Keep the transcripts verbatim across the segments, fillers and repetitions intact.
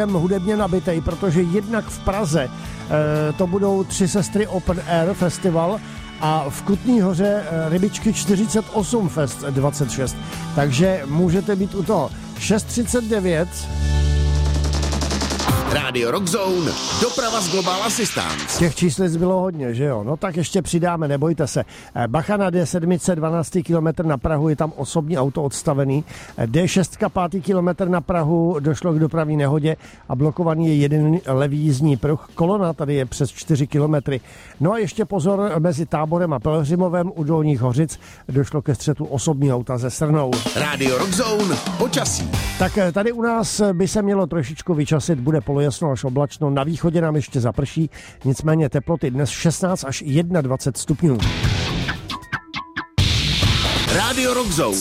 hudebně nabitej, protože jednak v Praze e, to budou Tři sestry Open Air Festival a v Kutný Hoře e, Rybičky čtyřicet osm Fest dvacet šest. Takže můžete být u toho. šest třicet devět. Rádio Rock Zone, doprava z Global Assistance. Těch číslic bylo hodně, že jo? No tak ještě přidáme, nebojte se. Bacha na D sedm, dvanáctý kilometr na Prahu, je tam osobní auto odstavený. D šest, pátý kilometr na Prahu, došlo k dopravní nehodě a blokovaný je jeden levý jízdní pruh. Kolona tady je přes čtyři kilometry. No a ještě pozor, mezi Táborem a Pelhřimovem u Dolních Hořic došlo ke střetu osobní auta se srnou. Rádio Rock Zone, počasí. Tak tady u nás by se mělo trošičku vyčasit, bude polojasno až oblačno, na východě nám ještě zaprší, nicméně teploty dnes šestnáct až dvacet jedna stupňů. Rádio Rock Zone.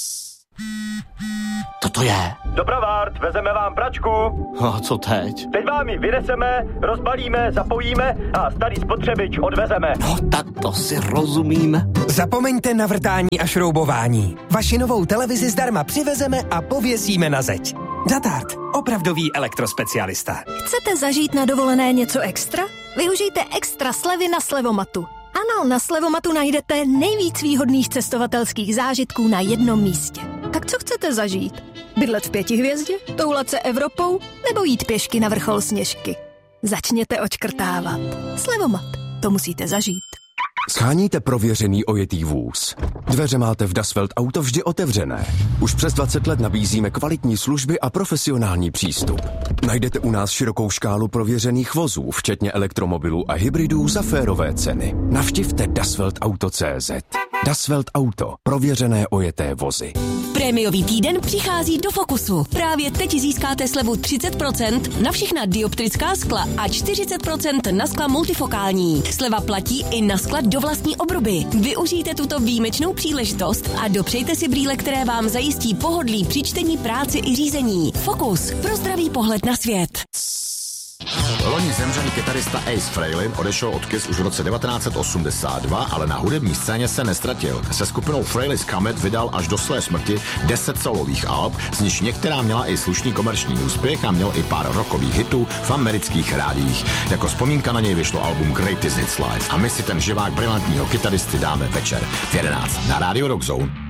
Co to je? Dopravárt, vezeme vám pračku. A co teď? Teď vám ji vyneseme, rozbalíme, zapojíme a starý spotřebič odvezeme. No tak to si rozumíme. Zapomeňte na vrtání a šroubování. Vaši novou televizi zdarma přivezeme a pověsíme na zeď. Datart, opravdový elektrospecialista. Chcete zažít na dovolené něco extra? Využijte extra slevy na Slevomatu. Ano, na Slevomatu najdete nejvíc výhodných cestovatelských zážitků na jednom místě. Tak co chcete zažít? Bydlet v pěti hvězdě? Toulat se Evropou? Nebo jít pěšky na vrchol Sněžky? Začněte odškrtávat. Slevomat, to musíte zažít. Sháníte prověřený ojetý vůz. Dveře máte v Dasvelt Auto vždy otevřené. Už přes dvacet let nabízíme kvalitní služby a profesionální přístup. Najdete u nás širokou škálu prověřených vozů, včetně elektromobilů a hybridů za férové ceny. Navštivte dasvelt auto tečka cé zet. Dasvelt Auto. Prověřené ojeté vozy. Prémiový týden přichází do Fokusu. Právě teď získáte slevu třicet procent na všechna dioptrická skla a čtyřicet procent na skla multifokální. Sleva platí i na skla do vlastní obruby. Využijte tuto výjimečnou příležitost a dopřejte si brýle, které vám zajistí pohodlí při čtení, práci i řízení. Fokus. Pro zdravý pohled na svět. Loni zemřelý kytarista Ace Frehley odešel od Kiss už v roce devatenáct set osmdesát dva, ale na hudební scéně se nestratil. Se skupinou Frehley's Comet vydal až do své smrti deset solových alb, z nichž některá měla i slušný komerční úspěch a měl i pár rockových hitů v amerických rádiích. Jako vzpomínka na něj vyšlo album Greatest Hits Live a my si ten živák brilantního kytaristy dáme večer v jedenáct na Radio Rock Zone.